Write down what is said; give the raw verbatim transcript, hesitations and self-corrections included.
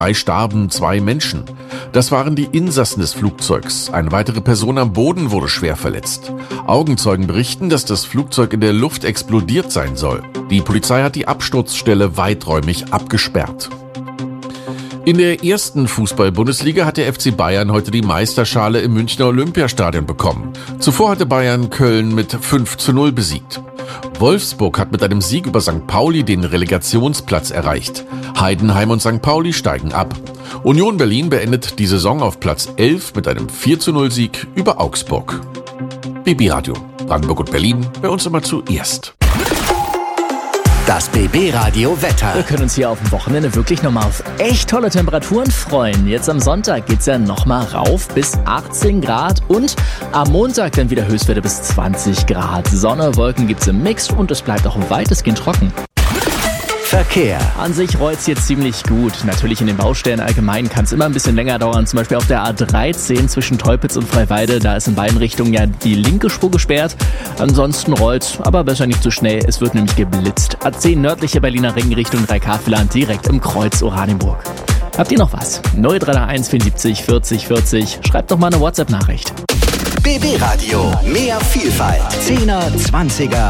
Dabei starben zwei Menschen. Das waren die Insassen des Flugzeugs. Eine weitere Person am Boden wurde schwer verletzt. Augenzeugen berichten, dass das Flugzeug in der Luft explodiert sein soll. Die Polizei hat die Absturzstelle weiträumig abgesperrt. In der ersten Fußball-Bundesliga hat der F C Bayern heute die Meisterschale im Münchner Olympiastadion bekommen. Zuvor hatte Bayern Köln mit fünf zu null besiegt. Wolfsburg hat mit einem Sieg über Sankt Pauli den Relegationsplatz erreicht. Heidenheim und Sankt Pauli steigen ab. Union Berlin beendet die Saison auf Platz elf mit einem vier zu null Sieg über Augsburg. B B Radio, Brandenburg und Berlin, bei uns immer zuerst. Das B B-Radio Wetter. Wir können uns hier auf dem Wochenende wirklich nochmal auf echt tolle Temperaturen freuen. Jetzt am Sonntag geht's ja nochmal rauf bis achtzehn Grad und am Montag dann wieder Höchstwerte bis zwanzig Grad. Sonne, Wolken gibt's im Mix und es bleibt auch weitestgehend trocken. Verkehr. An sich rollt's jetzt ziemlich gut. Natürlich in den Baustellen allgemein kann es immer ein bisschen länger dauern. Zum Beispiel auf der A dreizehn zwischen Teupitz und Freiwalde. Da ist in beiden Richtungen ja die linke Spur gesperrt. Ansonsten rollt's, aber besser nicht zu schnell. Es wird nämlich geblitzt. A zehn nördliche Berliner Ring Richtung Dreikafel-Land direkt im Kreuz Oranienburg. Habt ihr noch was? null drei drei eins vierundsiebzig vierzig vierzig. Schreibt doch mal eine WhatsApp-Nachricht. B B-Radio. Mehr Vielfalt. Zehner, Zwanziger